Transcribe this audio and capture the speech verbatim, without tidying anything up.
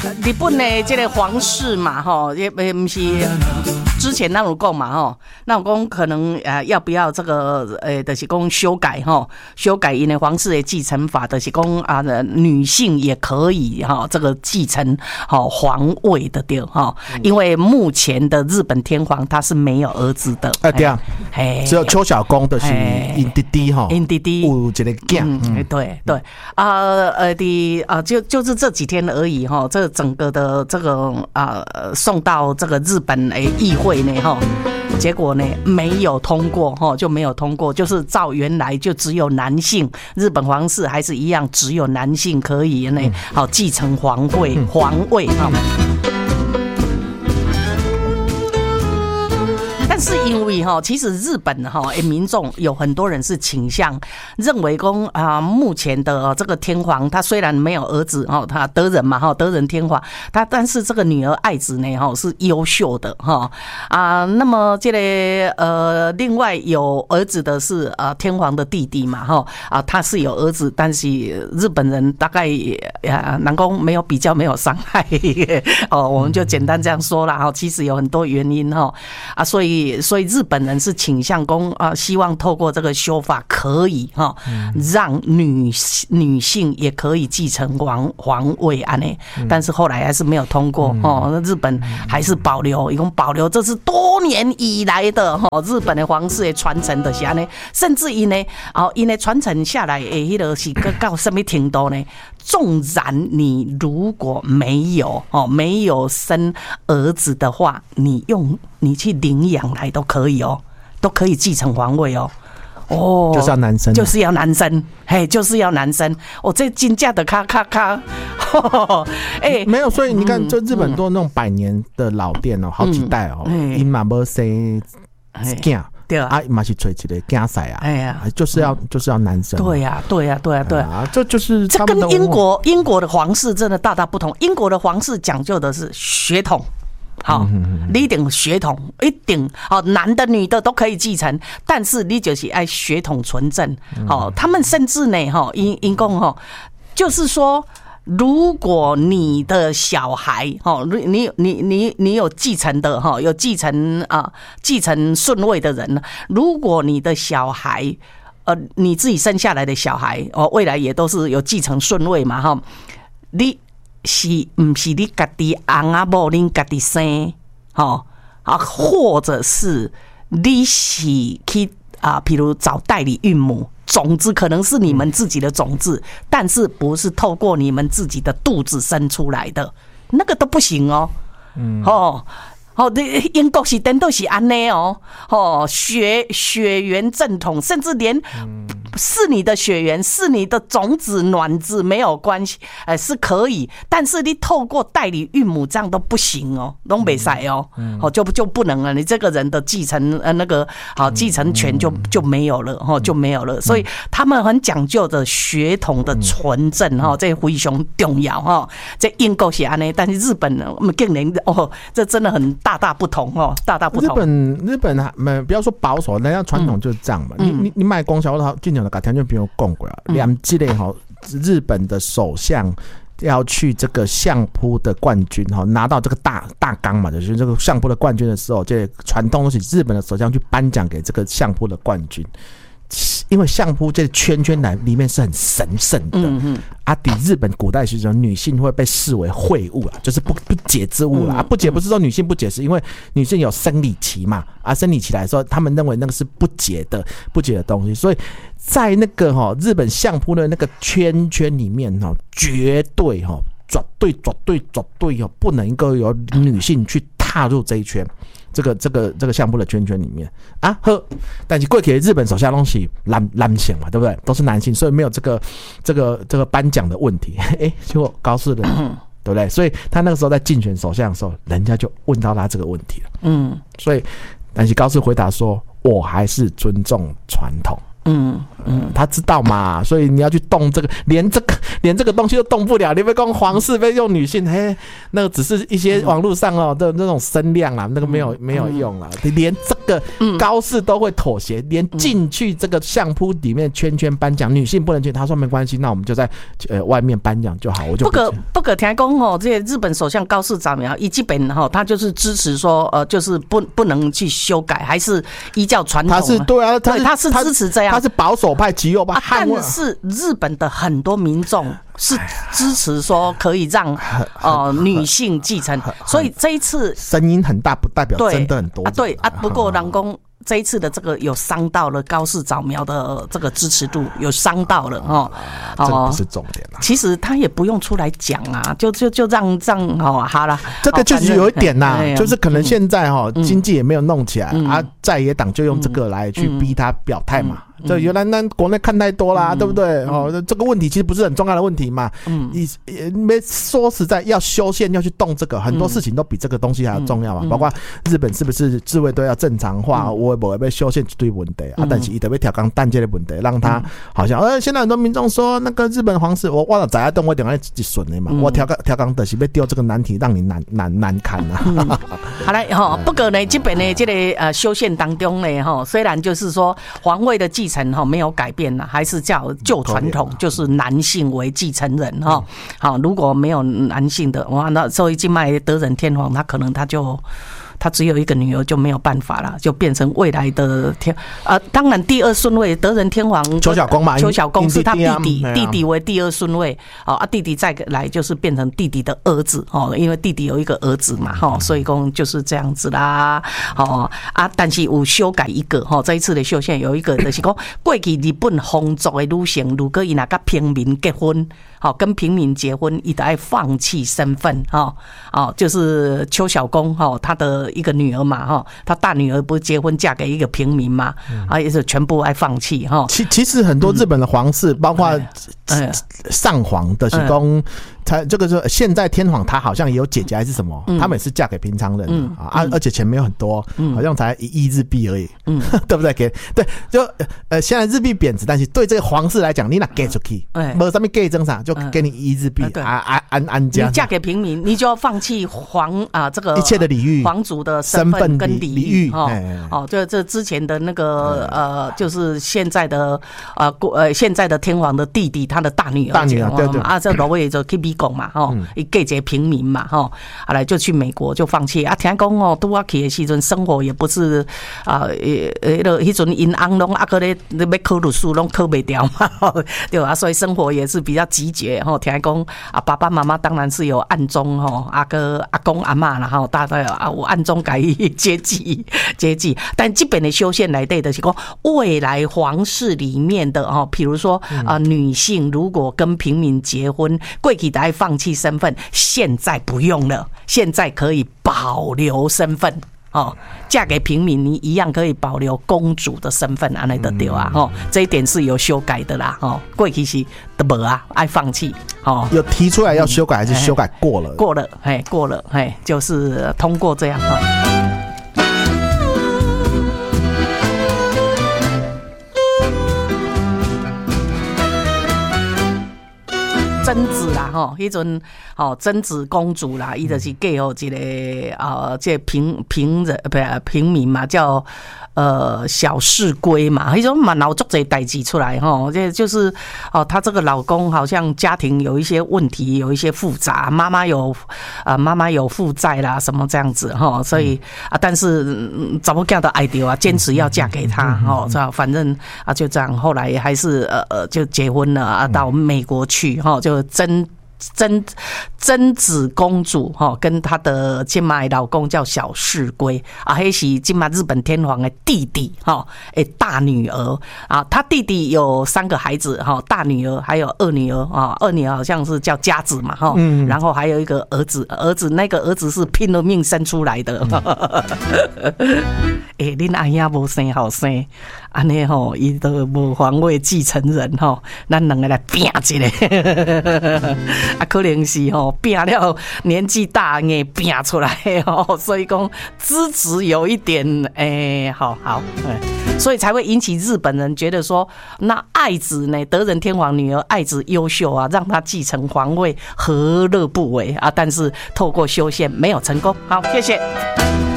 日本的这个皇室嘛，吼，也不是之前那种讲嘛，吼，那种讲可能呃要不要这个呃，就是讲修改吼，修改因的皇室的继承法，就是讲啊，女性也可以哈，这个继承好皇位的对哈，因为目前的日本天皇他是没有儿子的， 哎对啊，只有邱小公的是因弟弟哈， 因弟弟有一个囝， 嗯，对对啊呃的啊就就是这几天而已哈，这整个的这个啊送到这个日本诶议会呢哈。结果呢没有通过哈，就没有通过，就是照原来就只有男性，日本皇室还是一样，只有男性可以呢，好继承皇位皇位哈。但是因为哈，其实日本哈民众有很多人是倾向认为说啊，目前的这个天皇他虽然没有儿子哈，他德仁嘛哈，德仁天皇他，但是这个女儿爱子呢哈是优秀的哈啊。那么这个呃，另外有儿子的是呃天皇的弟弟嘛哈啊，他是有儿子，但是日本人大概啊，南宫没有比较没有伤害哦，我们就简单这样说啦哈。其实有很多原因哈啊，所以。所以日本人是倾向公啊，希望透过这个修法可以哈，让女女性也可以继承皇皇位安呢。但是后来还是没有通过哦，日本还是保留，一共保留，这是多年以来的哈日本的皇室的传承的是安呢，甚至于呢，哦，因为传承下来诶，迄个是到什么程度呢？纵然你如果没有哦，没有生儿子的话，你用你去领养来都可以哦，都可以继承皇位哦。哦， 就是要男生， 就是要男生，嘿，就是要男生。我这金价的咔咔咔， 哎，没有，所以你看，就日本多那种百年的老店哦，好几代哦，因嘛没生囝。对啊，嘛是吹起的竞赛啊，哎呀，就是要就是要男生。 对呀，对呀，对呀，对啊， 这就是这跟英国英国的皇室真的大大不同。英国的皇室讲究的是血统，好，你一定血统一定好，男的女的都可以继承，但是你就是爱血统纯正。好，他们甚至呢，哈，因因公哈，就是说。如果你的小孩哈，你你你你有继承的哈，有继承啊继承顺位的人，如果你的小孩呃你自己生下来的小孩哦，未来也都是有继承顺位嘛哈，你是不是你家己翁仔某恁家己生哈啊，或者是你是去啊，比如找代理孕母。种子可能是你们自己的种子，但是不是透过你们自己的肚子生出来的，那个都不行哦。嗯，哦，哦，英国是真都是安内哦，哦，血血缘正统，甚至连是你的血缘，是你的种子卵子没有关系，呃，是可以，但是你透过代理孕母这样都不行哦，都没赛哦，哦就就不能了，你这个人的继承呃那个好继承权就就没有了哈，就没有了，所以他们很讲究的血统的纯正哈，这非常重要哈。这英国是安内，但是日本呢，我们竟然哦，这真的很大大不同哦，大大不同。 日本日本还不要说保守，人家传统就是这样嘛。你你你卖公小我进。把条件比如讲过啊，两季类哈，日本的首相要去这个相扑的冠军哈，拿到这个大大纲嘛，就是这个相扑的冠军的时候，这传统都是日本的首相去颁奖给这个相扑的冠军。因为相扑这圈圈来里面是很神圣的，嗯嗯，啊，抵日本古代时候女性会被视为秽物啦，就是不不洁之物啦，啊，不洁不是说女性不洁，是因为女性有生理期嘛，啊，生理期来说，他们认为那个是不洁的不洁的东西，所以在那个哈日本相扑的那个圈圈里面哈，绝对哈绝对绝对绝对哦，不能够有女性去踏入这一圈。这个这个这个相扑的圈圈里面啊，呵，但是过去日本手下东西男男性嘛，对不对？都是男性，所以没有这个这个这个颁奖的问题。哎，结果高士人，对不对？所以他那个时候在竞选首相的时候，人家就问到他这个问题了。嗯，所以但是高士回答说，我还是尊重传统。 嗯嗯，他知道嘛，所以你要去动这个，连这个连这个东西都动不了，你被讲皇室被用女性，嘿，那个只是一些网络上哦的那种声量啦，那个没有没有用啦，连这个高士都会妥协，连进去这个相扑里面圈圈颁奖，女性不能进，他说没关系，那我们就在呃外面颁奖就好，我就不可不可听讲哦，这些日本首相高市早苗，以基本哈，他就是支持说呃，就是不不能去修改，还是依照传统， 他是对啊， 他是他是支持这样， 他是保守派极右派、啊， 但是日本的很多民众是支持说可以让呃女性继承，所以这一次声音很大，不代表真的很多啊，对啊，不过人工。这一次的这个有伤到了高市早苗的这个支持度，有伤到了哦， 这个不是重点啦。 其实他也不用出来讲啊，就就就让让哦好了。 这个就是有一点呐、啊，就是可能现在哈、嗯、经济也没有弄起来、嗯、啊，在野党就用这个来去逼他表态嘛。嗯嗯就原来那国内看太多啦，嗯、对不对？哦，这个问题其实不是很重要的问题嘛。嗯，你没说实在要修宪要去动这个，很多事情都比这个东西还要重要嘛。嗯、包括日本是不是自卫队要正常化，我不会被修宪一堆问题、嗯、啊，但是伊特别调刚弹这个问题，让他好像呃，现在很多民众说那个日本皇室，我忘了在动我点来一顺的嘛，嗯、我调刚调刚的是被丢这个难题，让你难难难堪啊。嗯、 好嘞哈，不过呢，这边呢这个呃修宪当中呢哈，虽然就是说皇位的继没有改变了，还是叫旧传统，就是男性为继承人哈。好，如果没有男性的，哇，那所以今麦德仁天皇他可能他就。他只有一个女儿就没有办法了，就变成未来的天呃，当然第二顺位德仁天皇邱小公嘛， 邱小公是他弟弟，弟弟为第二顺位哦啊，弟弟再来就是变成弟弟的儿子哦，因为弟弟有一个儿子嘛哈，所以公就是这样子啦哦啊，但是有修改一个哈，这一次的修宪有一个就是讲过去日本皇族的女性，如果伊那个平民结婚。好，跟平民结婚，一直爱放弃身份，哈，哦，就是邱小公，哈，他的一个女儿嘛，哈，他大女儿不是结婚嫁给一个平民嘛，啊，也是全部爱放弃，哈。 其其实很多日本的皇室，包括上皇的是公。他这个是现在天皇，他好像也有姐姐还是什么，他们也是嫁给平常人、嗯、啊，而且钱没有很多，嗯、好像才一亿日币而已，嗯、对不对？给对，就呃现在日币贬值，但是对这个皇室来讲，你拿给出去，没什么给正常，就给你一亿日币，啊安安安家。 你嫁给平民，你就要放弃皇啊这个一切的礼遇， 皇族的身份跟礼遇哦哦，这这之前的那个呃，就是现在的呃呃现在的天皇的弟弟，他的大女儿， 大女儿对对啊，这罗威就 K B。讲嘛吼，伊嫁一个平民嘛吼，后来就去美国就放弃啊。听讲哦，拄啊去的时阵生活也不是啊，呃，迄个迄阵因翁拢啊个咧要考律师拢考袂掉嘛，对啊，所以生活也是比较极绝吼。听讲啊，爸爸妈妈当然是有暗中吼，阿哥阿公阿嬷啦吼，大概啊有暗中改阶级阶级，但基本的修宪来对的是讲未来皇室里面的哦，比如说啊、呃、女性如果跟平民结婚，过去的。放弃身份，现在不用了，现在可以保留身份哦。嫁给平民，你一样可以保留公主的身份，安尼就对啊。哦，这一点是有修改的啦。哦，过去是都无啊，爱放弃。哦， 有提出来要修改，还是修改过了？嗯、 过了，嘿，过了，嘿，就是通过这样哈。贞子啦，吼，迄阵吼贞子公主啦，伊就是嫁予一个呃，这平平人不平民嘛，叫呃小室圭嘛，迄种嘛闹足侪代志出来吼，这就是哦，她这个老公好像家庭有一些问题，有一些复杂，妈妈有啊妈妈有负债啦，什么这样子哈，所以啊，但是怎么讲都爱丢啊，坚持要嫁给他哦，这样反正啊就这样，后来还是呃呃就结婚了啊，到美国去哈就。贞贞贞子公主哈，跟她的今麦老公叫小室圭啊，迄是今麦日本天皇的弟弟哈，诶大女儿啊，他弟弟有三个孩子哈，大女儿还有二女儿啊，二女儿好像是叫佳子嘛哈，嗯，然后还有一个儿子，儿子那个儿子是拼了命生出来的，诶，恁阿兄无生好生。安尼吼，伊都无皇位继承人吼，咱两个来拼一个。 啊，可能是吼拼了年纪大也拼出来哦，所以讲资质有一点诶、欸，好好，欸，所以才会引起日本人觉得说，那爱子呢，德仁天皇女儿爱子优秀啊，让她继承皇位，何乐不为啊？但是透过修宪没有成功。好，谢谢。